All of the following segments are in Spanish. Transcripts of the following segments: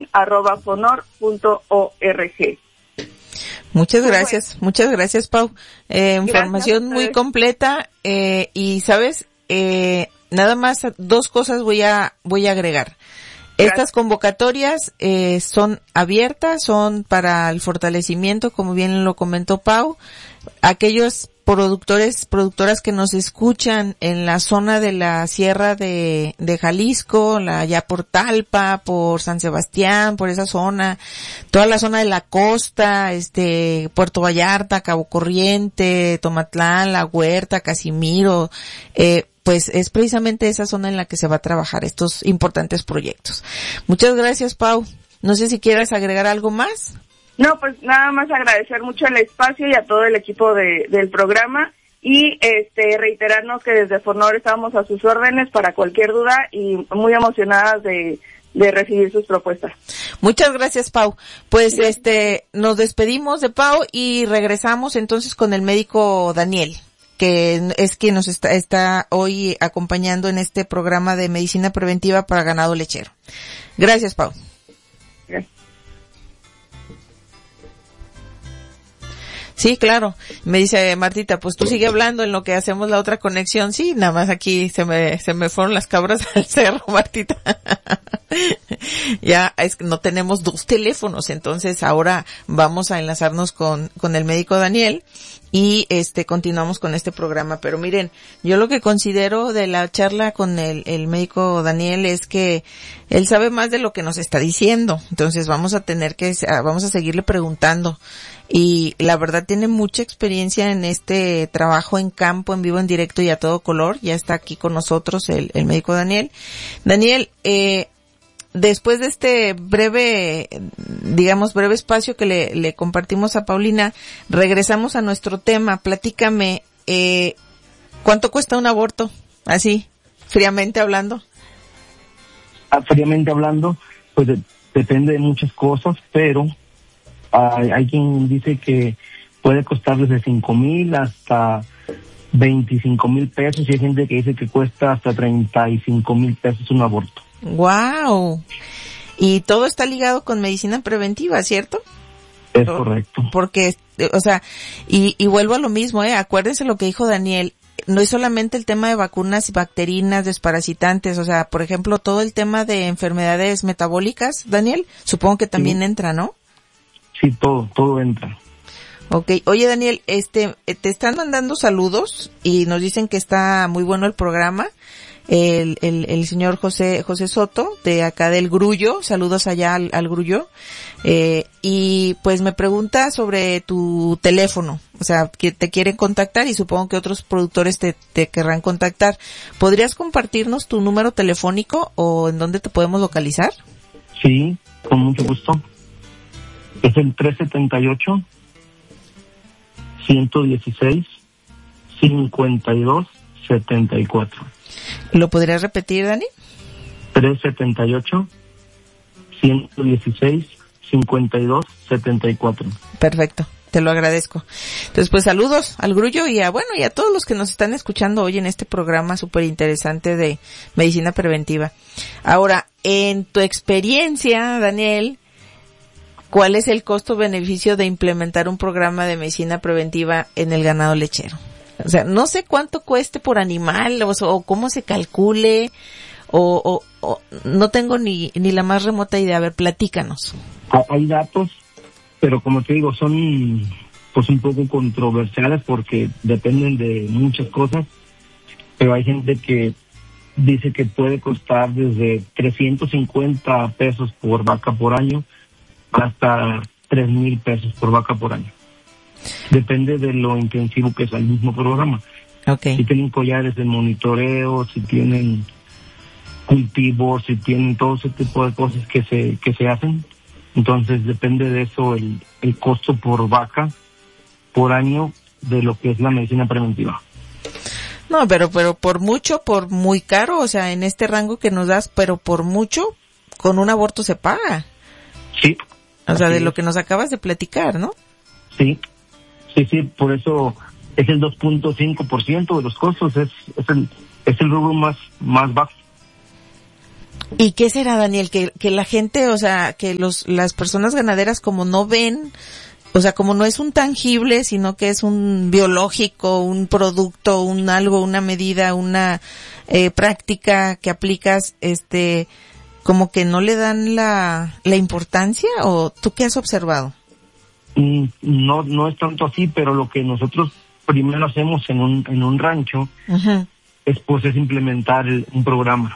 información@fonor.org. Muchas gracias, Pau. Información muy completa, y sabes, nada más 2 cosas voy a agregar. Estas convocatorias son abiertas, son para el fortalecimiento, como bien lo comentó Pau. Aquellos productoras que nos escuchan en la zona de la sierra de Jalisco, allá por Talpa, por San Sebastián, por esa zona, toda la zona de la costa, Puerto Vallarta, Cabo Corriente, Tomatlán, La Huerta, Casimiro, pues es precisamente esa zona en la que se va a trabajar estos importantes proyectos. Muchas gracias, Pau. No sé si quieras agregar algo más. No, pues nada más agradecer mucho el espacio y a todo el equipo del programa y reiterarnos que desde Fonor estamos a sus órdenes para cualquier duda y muy emocionadas de recibir sus propuestas. Muchas gracias, Pau. Pues nos despedimos de Pau y regresamos entonces con el médico Daniel, que es quien nos está hoy acompañando en este programa de medicina preventiva para ganado lechero. Gracias, Pau. Gracias. Sí, claro. Me dice Martita, pues tú sigue hablando en lo que hacemos la otra conexión. Sí, nada más aquí se me fueron las cabras al cerro, Martita. Ya es que no tenemos 2 teléfonos, entonces ahora vamos a enlazarnos con el médico Daniel y continuamos con este programa. Pero miren, yo lo que considero de la charla con el médico Daniel es que él sabe más de lo que nos está diciendo. Entonces vamos a seguirle preguntando. Y la verdad tiene mucha experiencia en este trabajo en campo, en vivo, en directo y a todo color. Ya está aquí con nosotros el médico Daniel. Daniel, después de este breve espacio que le compartimos a Paulina, regresamos a nuestro tema. Platícame, ¿cuánto cuesta un aborto? Así, fríamente hablando. Fríamente hablando, pues depende de muchas cosas, pero hay quien dice que puede costar desde 5,000 hasta 25,000 pesos y hay gente que dice que cuesta hasta 35,000 pesos un aborto. Wow. Y todo está ligado con medicina preventiva, ¿cierto? Es correcto. Porque, y vuelvo a lo mismo, acuérdense lo que dijo Daniel. No es solamente el tema de vacunas bacterinas, desparasitantes, por ejemplo, todo el tema de enfermedades metabólicas, Daniel, supongo que también entra, ¿no? Sí, todo entra. Okay. Oye, Daniel, te están mandando saludos y nos dicen que está muy bueno el programa. El señor José Soto, de acá del Grullo, saludos allá al Grullo, y pues me pregunta sobre tu teléfono, que te quieren contactar y supongo que otros productores te querrán contactar. ¿Podrías compartirnos tu número telefónico o en dónde te podemos localizar? Sí, con mucho gusto. Es el 378-116-5274. ¿Lo podrías repetir, Dani? 378-116-5274. Perfecto, te lo agradezco. Entonces, pues saludos al Grullo y a todos los que nos están escuchando hoy en este programa súper interesante de medicina preventiva. Ahora, en tu experiencia, Daniel, ¿cuál es el costo-beneficio de implementar un programa de medicina preventiva en el ganado lechero? No sé cuánto cueste por animal o cómo se calcule o no tengo ni la más remota idea. A ver, platícanos. Hay datos, pero como te digo, son pues un poco controversiales porque dependen de muchas cosas, pero hay gente que dice que puede costar desde 350 pesos por vaca por año hasta 3,000 pesos por vaca por año. Depende de lo intensivo que es el mismo programa. Okay. Si tienen collares de monitoreo, si tienen cultivos, si tienen todo ese tipo de cosas que se hacen, entonces depende de eso el costo por vaca por año de lo que es la medicina preventiva. No, pero por mucho, por muy caro, en este rango que nos das, pero por mucho, con un aborto se paga. Sí. De lo que nos acabas de platicar, ¿no? Sí, por eso es el 2.5% de los costos, es el rubro más bajo. ¿Y qué será, Daniel? Que la gente, o sea, que las personas ganaderas como no ven, o sea, como no es un tangible, sino que es un biológico, un producto, un algo, una medida, una práctica que aplicas, como que no le dan la importancia, ¿o tú qué has observado? No es tanto así, pero lo que nosotros primero hacemos en un rancho es implementar un programa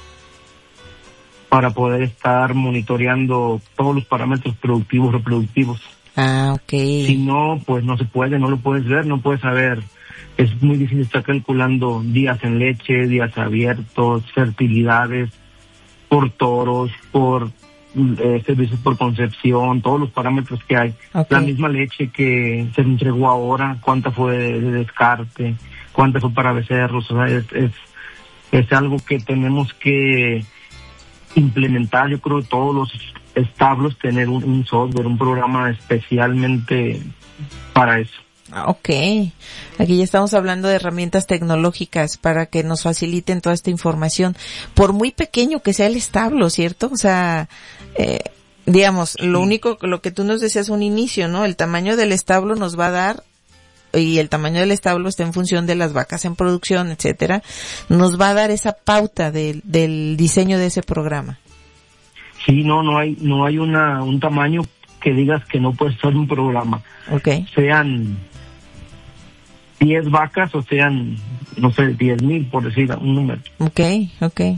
para poder estar monitoreando todos los parámetros productivos, reproductivos. Ah, okay. Si no, pues no se puede, no lo puedes ver, no puedes saber. Es muy difícil estar calculando días en leche, días abiertos, fertilidades, por toros, por servicios por concepción, todos los parámetros que hay. Okay. La misma leche que se entregó ahora, cuánta fue de descarte, cuánta fue para becerros, o sea, es algo que tenemos que implementar. Yo creo que todos los establos tener un software, un programa especialmente para eso. Okay. Aquí ya estamos hablando de herramientas tecnológicas para que nos faciliten toda esta información, por muy pequeño que sea el establo, ¿cierto? O sea, digamos, lo que tú nos decías un inicio, ¿no? El tamaño del establo nos va a dar, y el tamaño del establo está en función de las vacas en producción, etcétera, nos va a dar esa pauta del diseño de ese programa. Sí, no hay un tamaño que digas que no puede ser un programa. Okay. Sean 10 vacas o sean, no sé, 10,000, por decir un número. Okay.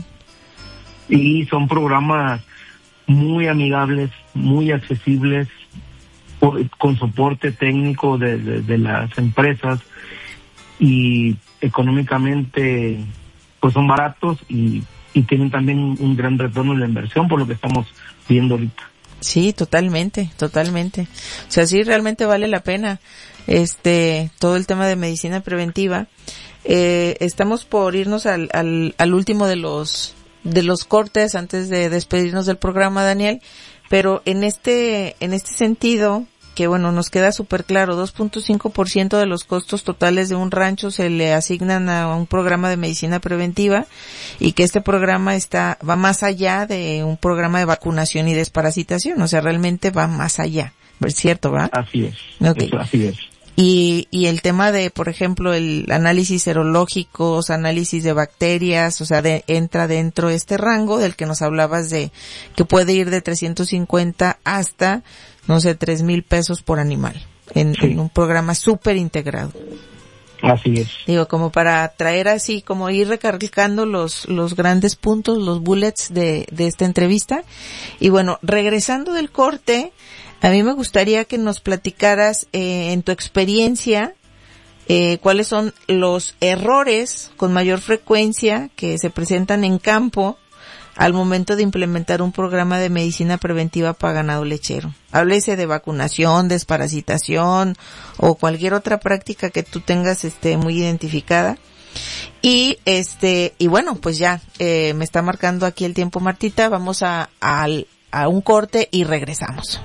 Y son programas muy amigables, muy accesibles, con soporte técnico de las empresas, y económicamente pues son baratos y tienen también un gran retorno en la inversión, por lo que estamos viendo ahorita. Sí, totalmente. O sea, sí, realmente vale la pena todo el tema de medicina preventiva. Estamos por irnos al último de los cortes antes de despedirnos del programa, Daniel, pero en este sentido, que bueno, nos queda súper claro, 2.5% de los costos totales de un rancho se le asignan a un programa de medicina preventiva, y que este programa va más allá de un programa de vacunación y desparasitación, o sea, realmente va más allá, ¿es cierto, verdad? Así es. Okay. Así es. Y el tema de, por ejemplo, el análisis serológicos, análisis de bacterias, o sea, entra dentro de este rango del que nos hablabas, de que puede ir de 350 hasta, no sé, 3,000 pesos por animal en un programa súper integrado. Así es. Digo, como para traer así, como ir recargando los grandes puntos, los bullets de esta entrevista. Y bueno, regresando del corte, a mí me gustaría que nos platicaras, en tu experiencia, cuáles son los errores con mayor frecuencia que se presentan en campo al momento de implementar un programa de medicina preventiva para ganado lechero. Háblese de vacunación, desparasitación o cualquier otra práctica que tú tengas muy identificada. Y bueno, pues ya me está marcando aquí el tiempo, Martita. Vamos a un corte y regresamos.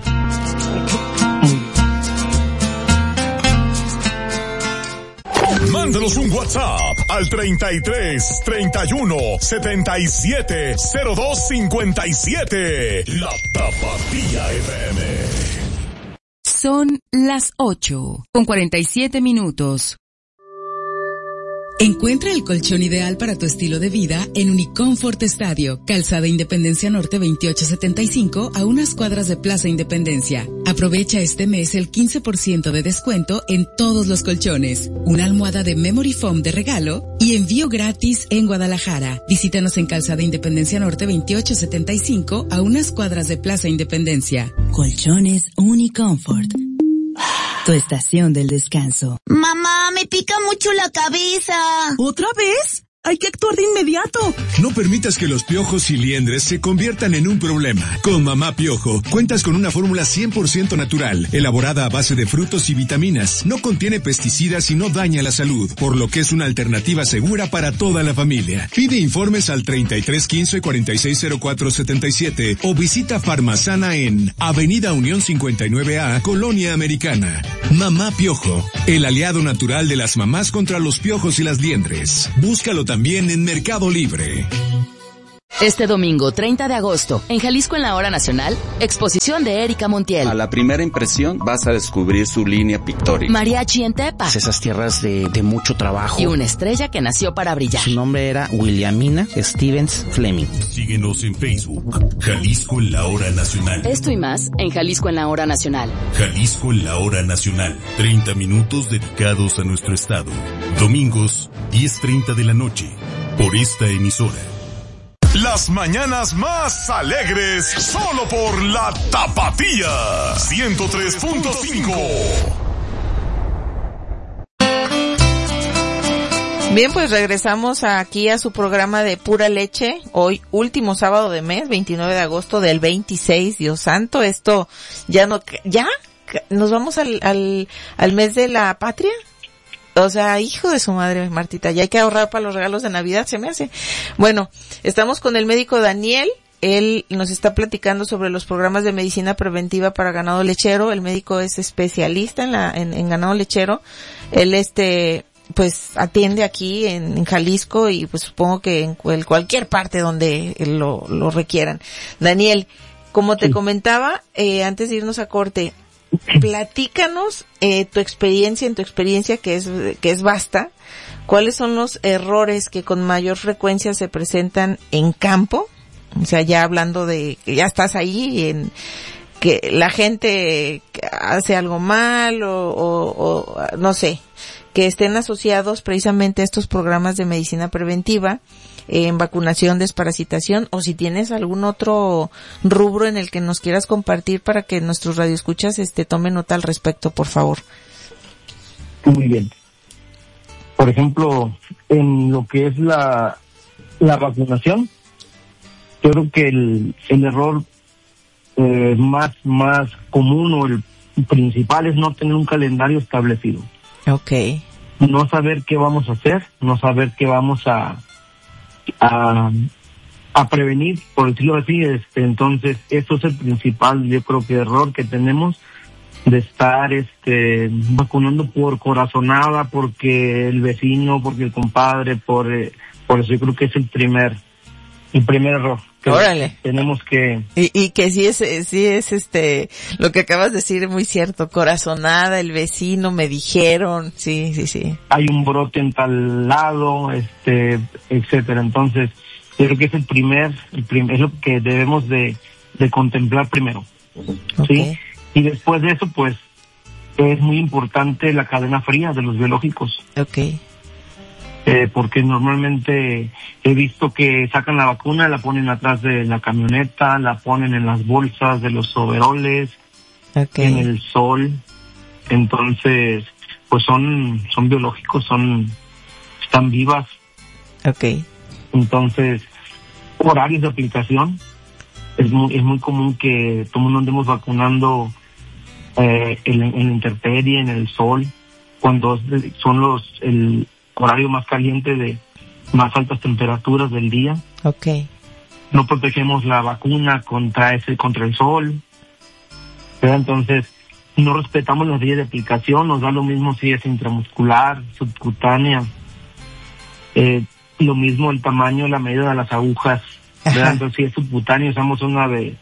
Mándanos un WhatsApp al 33 31 77 02 57. La Tapatía FM. Son las 8:47. Encuentra el colchón ideal para tu estilo de vida en Unicomfort Estadio, Calzada Independencia Norte 2875, a unas cuadras de Plaza Independencia. Aprovecha este mes el 15% de descuento en todos los colchones, una almohada de Memory Foam de regalo y envío gratis en Guadalajara. Visítanos en Calzada Independencia Norte 2875, a unas cuadras de Plaza Independencia. Colchones Unicomfort. Tu estación del descanso. Mamá, me pica mucho la cabeza. ¿Otra vez? Hay que actuar de inmediato. No permitas que los piojos y liendres se conviertan en un problema. Con Mamá Piojo, cuentas con una fórmula 100% natural, elaborada a base de frutos y vitaminas. No contiene pesticidas y no daña la salud, por lo que es una alternativa segura para toda la familia. Pide informes al 3315 460477 o visita Farmasana en Avenida Unión 59A, Colonia Americana. Mamá Piojo, el aliado natural de las mamás contra los piojos y las liendres. Búscalo también en Mercado Libre. Este domingo 30 de agosto, en Jalisco en la Hora Nacional, exposición de Erika Montiel. A la primera impresión vas a descubrir su línea pictórica. Mariachi en Tepa. Esas tierras de mucho trabajo. Y una estrella que nació para brillar. Su nombre era Williamina Stevens Fleming. Síguenos en Facebook, Jalisco en la Hora Nacional. Esto y más en Jalisco en la Hora Nacional. Jalisco en la Hora Nacional. 30 minutos dedicados a nuestro estado. Domingos, 10:30 de la noche. Por esta emisora. Las mañanas más alegres, solo por la Tapatía 103.5. Bien, pues regresamos aquí a su programa de Pura Leche. Hoy, último sábado de mes, 29 de agosto del 26, Dios santo. Esto ya nos vamos al mes de la patria. O sea, hijo de su madre, Martita, ya hay que ahorrar para los regalos de Navidad, se me hace. Bueno, estamos con el médico Daniel. Él nos está platicando sobre los programas de medicina preventiva para ganado lechero. El médico es especialista en ganado lechero. Él pues atiende aquí en Jalisco y pues supongo que en cualquier parte donde lo requieran. Daniel, como te comentaba, antes de irnos a corte, platícanos tu experiencia que es vasta. ¿Cuáles son los errores que con mayor frecuencia se presentan en campo? O sea, ya hablando de que ya estás ahí, en que la gente hace algo mal o no sé, que estén asociados precisamente a estos programas de medicina preventiva, en vacunación, desparasitación, o si tienes algún otro rubro en el que nos quieras compartir para que nuestros radioescuchas tomen nota al respecto, por favor. Muy bien. Por ejemplo, en lo que es la vacunación, yo creo que el error más común o el principal es no tener un calendario establecido. Okay. No saber qué vamos a hacer, no saber qué vamos a prevenir, por decirlo así. Entonces, eso es el principal, yo creo que error que tenemos, de estar vacunando por corazonada, porque el vecino, porque el compadre, por eso yo creo que es el primer error. Órale. Tenemos que... Y que sí es lo que acabas de decir es muy cierto, corazonada, el vecino, me dijeron, sí. Hay un brote en tal lado, etcétera. Entonces, yo creo que es es lo que debemos de contemplar primero. Okay. ¿Sí? Y después de eso, pues, es muy importante la cadena fría de los biológicos. Okay. Porque normalmente he visto que sacan la vacuna, la ponen atrás de la camioneta, la ponen en las bolsas de los overoles, en el sol. Entonces, pues son biológicos, están vivas. Okay. Entonces, horarios de aplicación, es muy común que todo el mundo andemos vacunando en la intemperie, en el sol, cuando son el horario más caliente de más altas temperaturas del día. Okay. No protegemos la vacuna contra el sol, ¿verdad? Entonces no respetamos las vías de aplicación, nos da lo mismo si es intramuscular, subcutánea, lo mismo el tamaño, la medida de las agujas, ¿verdad? Entonces si es subcutánea usamos una de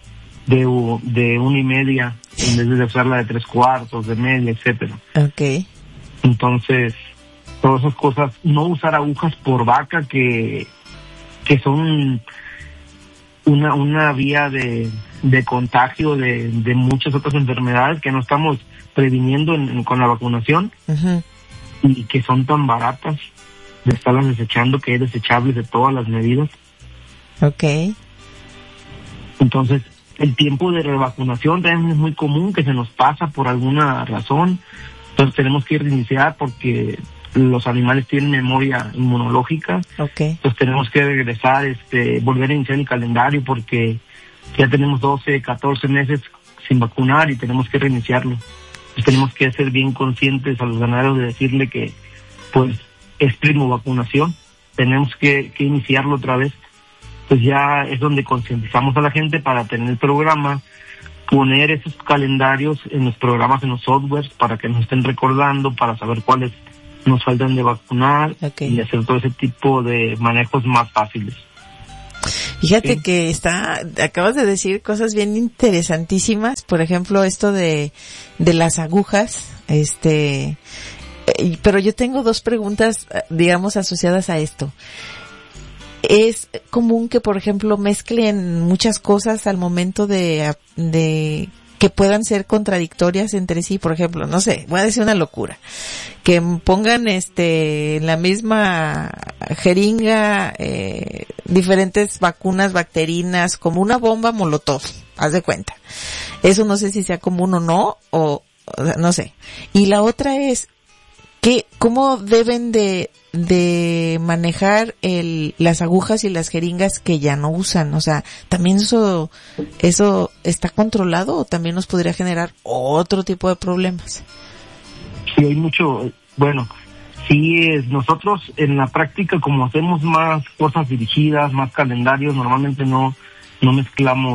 1.5 en vez de usar la de 3/4, de media, etcétera. Okay. Entonces todas esas cosas, no usar agujas por vaca que son una vía de contagio de muchas otras enfermedades que no estamos previniendo con la vacunación. Uh-huh. Y que son tan baratas de estarlas desechando, que es desechable de todas las medidas. Okay. Entonces, el tiempo de revacunación también es muy común, que se nos pasa por alguna razón. Entonces tenemos que reiniciar porque los animales tienen memoria inmunológica. Okay. Entonces tenemos que regresar, volver a iniciar el calendario porque ya tenemos 12, 14 meses sin vacunar y tenemos que reiniciarlo. Entonces tenemos que ser bien conscientes a los ganaderos de decirle que pues es primo vacunación, tenemos que iniciarlo otra vez. Pues ya es donde concientizamos a la gente para tener el programa, poner esos calendarios en los programas, en los softwares, para que nos estén recordando, para saber cuáles nos faltan de vacunar. Okay. Y hacer todo ese tipo de manejos más fáciles. Fíjate que acabas de decir cosas bien interesantísimas, por ejemplo, esto de las agujas, pero yo tengo dos preguntas, digamos, asociadas a esto. Es común que, por ejemplo, mezclen muchas cosas al momento de que puedan ser contradictorias entre sí, por ejemplo, no sé, voy a decir una locura, que pongan en la misma jeringa diferentes vacunas bacterinas como una bomba molotov, haz de cuenta. Eso no sé si sea común o no, o no sé. Y la otra es ¿cómo deben de manejar las agujas y las jeringas que ya no usan? O sea, ¿también eso está controlado o también nos podría generar otro tipo de problemas? Sí, hay mucho, nosotros en la práctica, como hacemos más cosas dirigidas, más calendarios, normalmente no mezclamos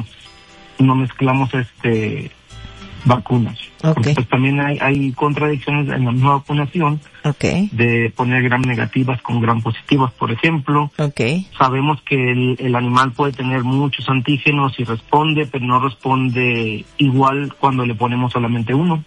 vacunas. Okay. Porque pues también hay contradicciones en la misma vacunación, de poner gram negativas con gram positivas, por ejemplo. Sabemos que el animal puede tener muchos antígenos y responde, pero no responde igual cuando le ponemos solamente uno.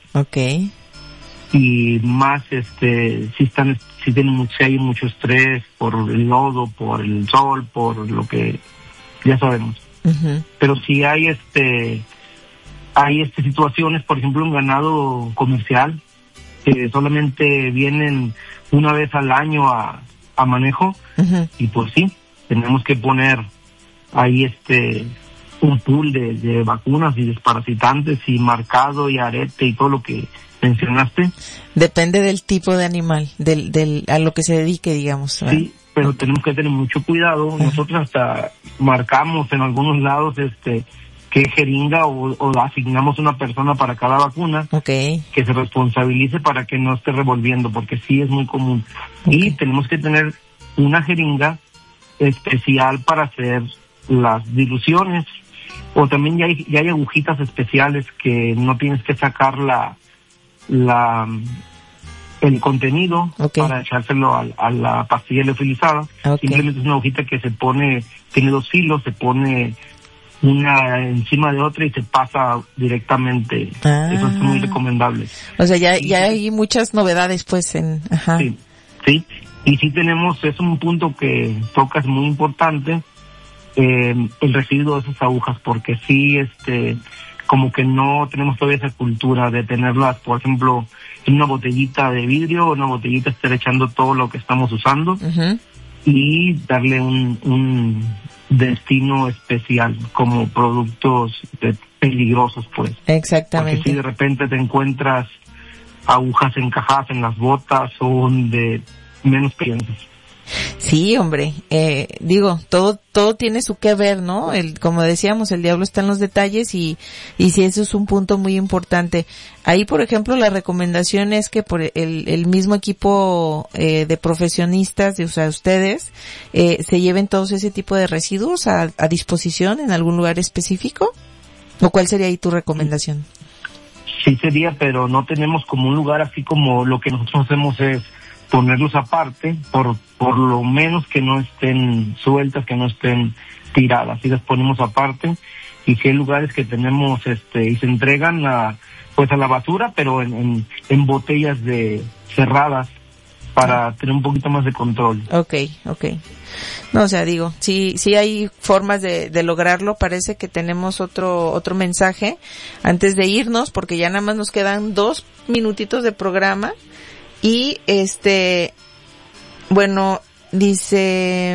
Y más si hay mucho estrés por el lodo, por el sol, por lo que ya sabemos. Pero si hay situaciones, por ejemplo, un ganado comercial que solamente vienen una vez al año a manejo, y pues sí, tenemos que poner ahí un pool de vacunas y desparasitantes y marcado y arete y todo lo que mencionaste. Depende del tipo de animal, a lo que se dedique, digamos. Sí, pero tenemos que tener mucho cuidado. Nosotros hasta marcamos en algunos lados qué jeringa o asignamos una persona para cada vacuna, que se responsabilice para que no esté revolviendo, porque sí es muy común. Y tenemos que tener una jeringa especial para hacer las diluciones, o también ya hay agujitas especiales que no tienes que sacar el contenido para echárselo a la pastilla liofilizada. Simplemente es una agujita que se pone, tiene dos filos, se pone una encima de otra y se pasa directamente. Eso es muy recomendable. O sea, ya hay muchas novedades, pues, Sí. Y sí tenemos, es un punto que tocas muy importante, el residuo de esas agujas, porque sí, como que no tenemos todavía esa cultura de tenerlas, por ejemplo, en una botellita de vidrio o una botellita estar echando todo lo que estamos usando, y darle un destino especial como productos peligrosos, pues. Exactamente. Porque si de repente te encuentras agujas encajadas en las botas o donde menos piensas. Sí, hombre, todo tiene su que ver, ¿no? Como decíamos, el diablo está en los detalles y sí, eso es un punto muy importante. Ahí, por ejemplo, la recomendación es que por el mismo equipo de profesionistas, o sea, ustedes, se lleven todos ese tipo de residuos a disposición en algún lugar específico. ¿O cuál sería ahí tu recomendación? Sí sería, pero no tenemos como un lugar así como lo que nosotros hacemos es ponerlos aparte, por lo menos que no estén sueltas, que no estén tiradas, y las ponemos aparte. Y si hay lugares que tenemos y se entregan a la basura, pero en botellas cerradas, para tener un poquito más de control. Okay. No, o sea, sí hay formas de lograrlo. Parece que tenemos otro mensaje antes de irnos, porque ya nada más nos quedan 2 minutitos de programa. Y dice,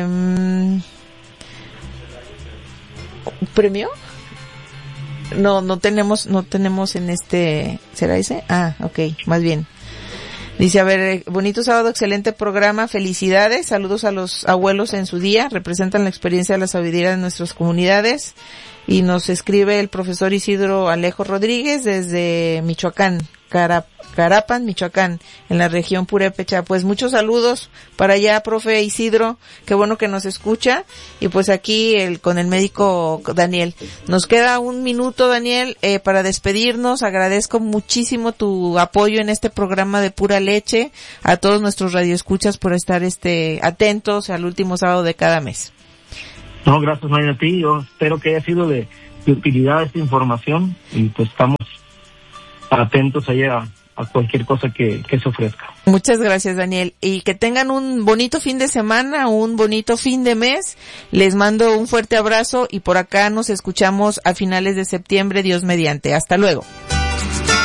¿premio? No tenemos en ¿será ese? Más bien. Dice, a ver, bonito sábado, excelente programa, felicidades, saludos a los abuelos en su día, representan la experiencia de la sabiduría de nuestras comunidades. Y nos escribe el profesor Isidro Alejo Rodríguez desde Michoacán, Carapan, Michoacán, en la región Purépecha. Pues muchos saludos para allá, profe Isidro, qué bueno que nos escucha. Y pues aquí con el médico Daniel. Nos queda 1 minuto, Daniel, para despedirnos. Agradezco muchísimo tu apoyo en este programa de Pura Leche, a todos nuestros radioescuchas por estar atentos al último sábado de cada mes. No, gracias, Mayra, a ti. Yo espero que haya sido de utilidad esta información y pues estamos atentos allá a cualquier cosa que se ofrezca. Muchas gracias, Daniel. Y que tengan un bonito fin de semana, un bonito fin de mes. Les mando un fuerte abrazo y por acá nos escuchamos a finales de septiembre, Dios mediante. Hasta luego.